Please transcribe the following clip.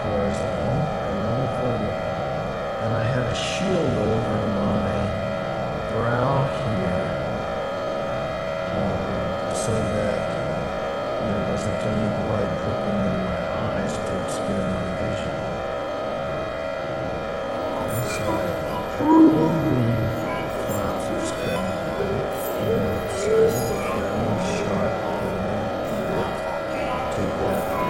horizontal along the forelook, and I had a shield over my brow